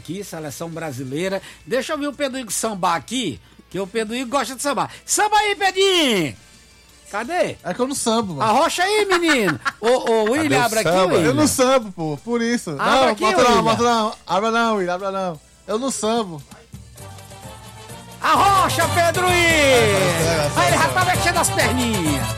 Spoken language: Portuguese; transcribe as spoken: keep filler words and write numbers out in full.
aqui, seleção brasileira. Deixa eu ver o Pedro Igor sambar aqui, que o Pedro Igor gosta de sambar. Samba aí, Pedrinho! Cadê? É que eu não sambo, mano. Arrocha aí, menino. Ô, ô, William, abre aqui, William. Eu não sambo, pô, por isso. Abra não, aqui, bota William. não, bota não. Abra não, William, abra não. Eu não sambo. Arrocha, Pedro Igor! Aí ele já tá mexendo as perninhas.